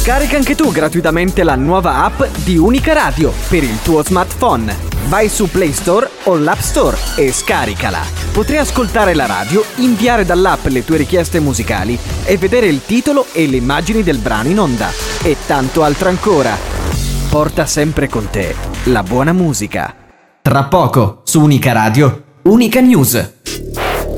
Scarica anche tu gratuitamente la nuova app di Unica Radio per il tuo smartphone. Vai su Play Store o l'App Store e scaricala. Potrai ascoltare la radio, inviare dall'app le tue richieste musicali e vedere il titolo e le immagini del brano in onda. E tanto altro ancora. Porta sempre con te la buona musica. Tra poco, su Unica Radio, Unica News.